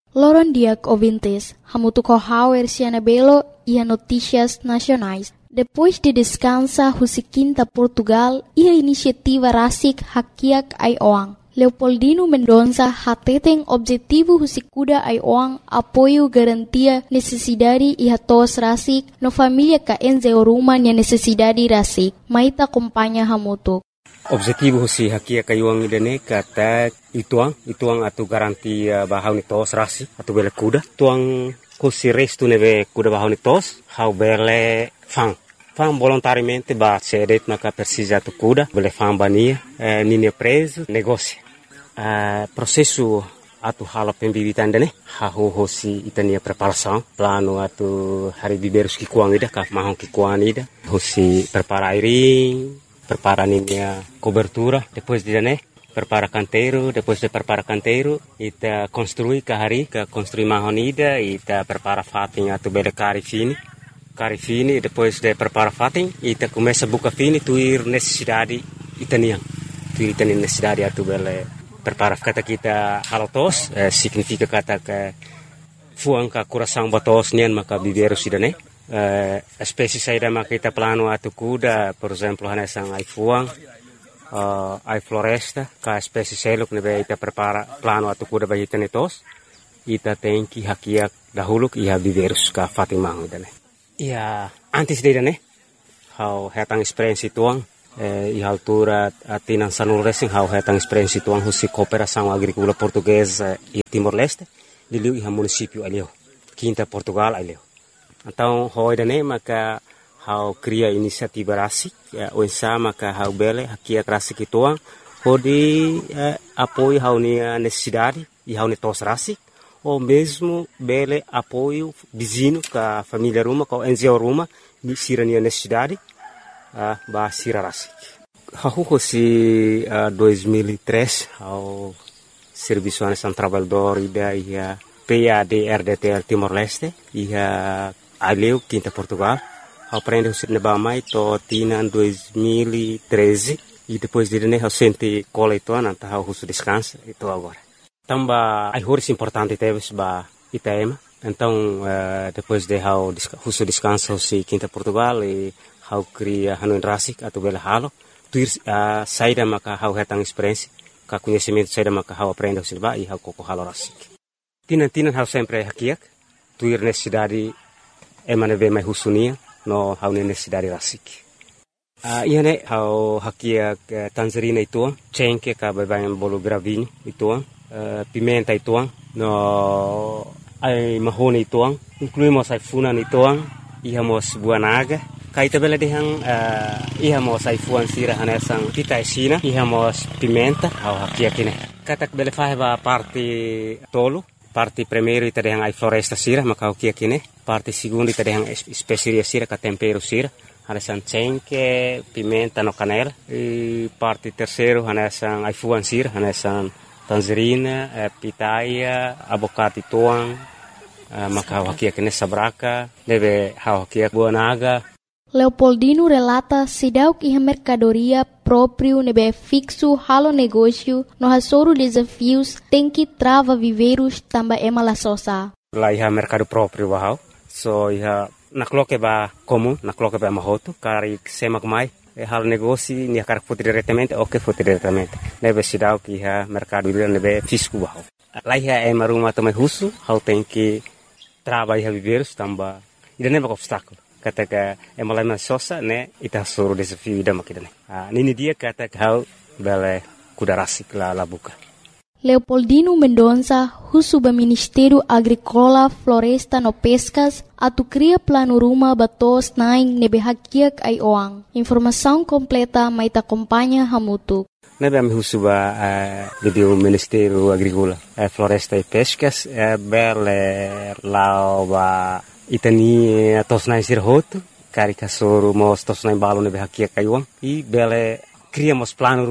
Loron diak ouvintes, hamutu kohauer Belo e notícias nacionais. Depois de descansa Husiquinta Portugal e a iniciativa Rasik Hakiak Aioang. Leopoldino Mendonça hateten objetivo Husikuda Aioang apoio garantia necessidade e hatos Rasik no família ka enzeoruma nia necessidade Rasik. Maita acompanha hamutu. Objetivo si hakia kayuang idane kata ituang atu garantia bahau ni tos rasi atu bele kuda tuang kusi restu neve kuda bahau ni tos hau bele fang volontariamente ba sedet naka persisa atu kuda bele fang bania nini preso negócio processo atu hala pembibitan dane hau hosi itania preparação plano atu hari biberus ki kuang ida ka mahon ki kuang ida hosi prepara airing prepara a cobertura, depois de prepara canteiro, depois de prepara canteiro, ita construi construi mahonida, ita prepara fatin atu bele cari fini, depois de prepara fatin, ita começa a buca fini, tuir necessidade itanian, necessidade atu bele prepara kata kita halotos, significa kata que fuang ka coração batos nian maka biberu sidane. Espécie saída makita plano atu kuda, por exemplo, hanesang ai fuang, ai floresta, ka espécie seluk nebe ita prepara plano atu kuda bahita netos, ita tenki hakiak dahuluk iha biverus ka fatimang idane. Ia antes de idane, hau hetang experiência tuang, e altura atinan sanul racing hau hetang experiência tuang husi cooperação agrícola portuguesa e Timor-Leste, diliu iha município aleu, Quinta Portugal aleu. Então, hoidane maka hau cria inisiativa rasik, oensa maka hau bele hakia rasik ituang, hodi apoio hau nia necessidade e hau tos rasik, ou mesmo bele apoio vizinho ka família ruma, ka enzeo ruma, ni sira nia necessidade, ba sira rasik. Hau hosi 2003 hau serviço anesan trabalhador ida ia PAD-RDTL Timor-Leste, ia aleu Quinta Portugal, aprende o cinema mais to tina 2013 e depois de né eu senti cola e toa nanta o russo descansa e tô agora. Tamba ai horas importante teve ba Itaema, então depois de o russo descansa se Quinta Portugal e hau cria hanuin rasik atau bela halo, tuir saída maka hau hetang experiência, ka conhecimento saída maka hau aprende o cinema e hau koko halo rasik. Tina hau sempre hakiak, tuir necessidade emaneve mai husunia no hau necessidade rasik. Iane hau hakiak tangerina ituang, cengke ka babayan bolo gravinho ituang, pimenta ituang, no ai mahone ituang, incluímos ai funan ituang, ihamos buah naga, kaita bela dehang ihamos ai fuan sira hanesang pita esina, ihamos pimenta hau hakiak ine. Katak bele faheba parte tolo, parte primeiro ita dehang ai floresta sira, maka hakiak ine. Parte segundo ita dehang especiaria sira, ka tempero sira, hanesang cengke, pimenta no canela. E parte terceiro hanesang ai fuan sira, hanesang tangerina, pitaya, abocate tuang, maka hakiak ine sabraka, deve hakiak buah naga. Leopoldino relata sidauk iha mercadoria próprio nebe fixo halo negócio no hasoro desafios tem que trava viveiros tamba emala sosa. Lá iha mercado próprio bahau, so iha nakloke ba comum, nakloke ba mahoto, kari semak mai, halo negócio nia kar foto diretamente ou que foto diretamente. Nebe sidauk iha mercado nebe fisco bahau. Lá iha maruma também russo, hau tem que trava iha viveiros tamba, ida nebe obstáculo. Kata ka emalai sosa ne ita suruh desafio ida makidane. Nini dia kata kau bele kuda rasik la buka. Leopoldino Mendonça, husuba Ministério Agrícola, Floresta no Pescas, atu cria plano ruma batos naing nebe hakiak ai oang. Informação completa mai ta acompanha hamutu. Nebe ami husuba o Ministério Agrícola, Floresta e Pescas, bele lao ba itani tosnai sirhoto, cari kasoro mos tosnai balo nebe hakia kayuang, e bele criamos plano ruma,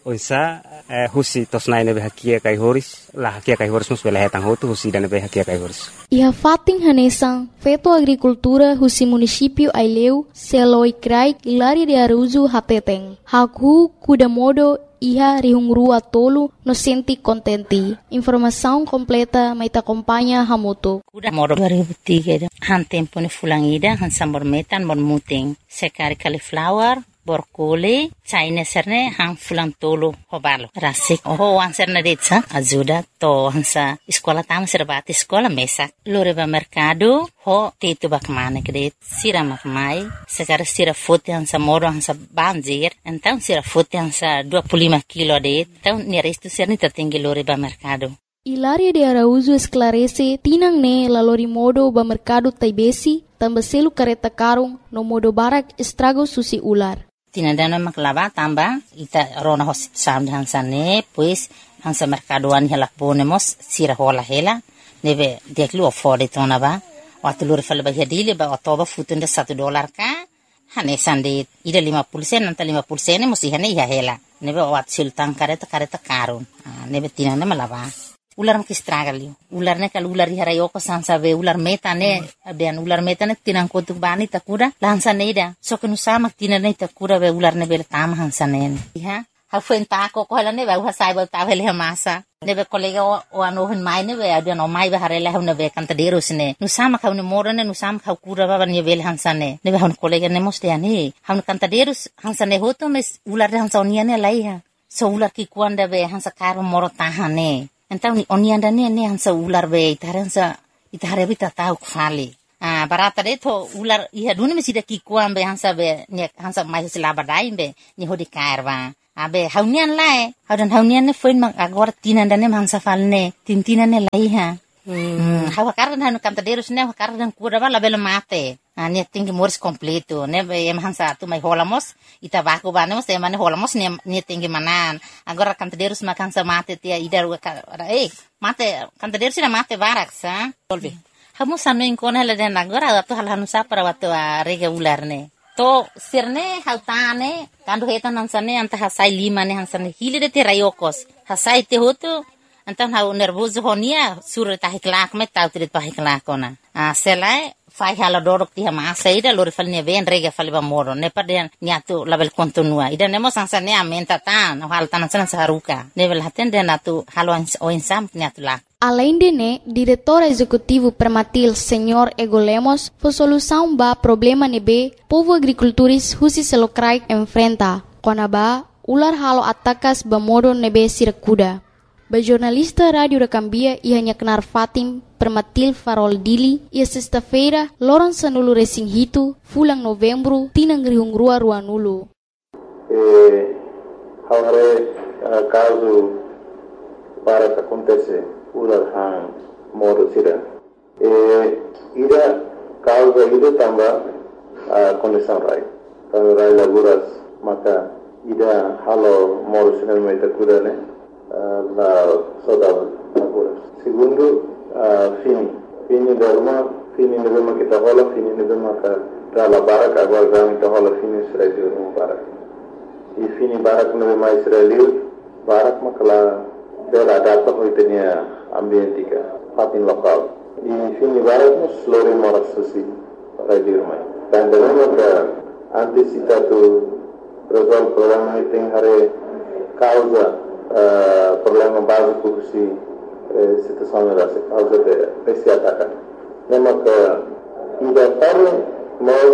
Onsa husi tosnai nebe hakia kai horis la hakia kai horis mus bela hetang hotu husi dan nebe hakia kai horis. Iha fating hanesang feto agricultura husi município Aileu seloi krai Hilaria de Araújo hateteng. Haku kuda modo iha rihungrua tolu no senti contenti. Informação completa maita acompanha hamoto. Kuda modo 2003 han tempo ni fulangida han sambor metan bon muting sekari cauliflower borkole China serne hang fulang tolo hobalo rasik ho anserne detsa ajuda to hansa sekolah tam serbati sekolah mesak loreba mercado ho tetu bakmane kede sira makmai sekarang sira foto hansa moro hansa banjir então sira foto hansa 25 kilo de então ni resto serni tertinggi loreba mercado. Hilaria de Araújo esclarece tinang ne lalori modo ba mercado taibesi tambaselu kareta karung no modo barak estrago susi ular. Tinadana maklava tamba ita rona hosit sam hansane pues hansa mercadoan hela ponemos sira hola hela nebe deklu afford tona ba watulur fal ba hadile ba otoba futunda $1 ka hane sande ida 50% nanta 50% musi hane ya hela nebe wat sultan kareta karun nebe tinana malava ular makistragali ular ne kal ular harayoko sansa be ular metane abian ular metane tinang kotuk bani takura lansa neida so kenu sama tinane takura be ular ne bel tam hansanen ha ha fuenta ko hala ne ba sai ba ta vele masa ne be kolega o ano hin mai ne be abian o mai ba harela ne be kanta deros ne nu sama kau ne morane nu sama kau kura ba ne bel hansane ne be han kolega ne moste ani han kanta deros hansane hoto mes ular hansonia ne laiha so ular ki kuanda be hansa karo moro tahane. Então oni anda ne hansa ular be itaransa itare bita tau kfali barata de to ular iha duni mesida ki kuambe hansa be ne hansa mai selaba daimbe ni hodi karwa abe haunian lae haunian ne foin mang agora tinanda ne hansa falne tintina ne laiha hawa kardan hanu kantaderos ne kardan kuda bala bela mate ne tingi mors completo ne be em hansa tu mai holamos ita baku banemos e mane holamos ne tingi manan agora kantaderos makan sa mate tia idar mate kantaderos na mate baraksa tolbi hamu sanu inkona la den agora tu hal hanu sa para watu regular ne to sirne hautane kandu hetan hansane anta hasai lima ne hansane hili de terayokos hasai te hotu antan hau nervoso honia sur tahi klak me tau trit pahi klak ona selai fai hala dorok ti hama saida lori falne ven rega falba moro ne paden niatu label kontinua ida nemo sansane amenta tan hal tan san saruka level haten den atu halo oinsam niatu la. Além de ne, diretor executivo permatil Senhor Ego Lemos, foi solução ba problema nebe povo agricultores husi selokrai enfrenta. Konaba ular halo atakas ba modo nebe sirakuda. Ba jornalista Radio Recambia ia hanya kenar Fatim permatil Farol Dili ia sexta-feira loran sanulu resing hitu fulang Novembro tinang rihungrua ruanulu. Haware caso para que acontece ular hang modo sira ida causa ida tamba condição rai kalau rai laburas maka ida halo modo sira mai takuda ne la soda laburas segundo fini derma kita hola fini derma ka la barak agora kita hola fini sira derma barak e fini barak no mais israeli barak makala dela data hoitenia ambientika fatin lokal di sini barat slore moras susi radio mai dan dengan ke antisipatu resolve problema iting hare causa problema básico si situação da causa de esse ataque nema que ida para nós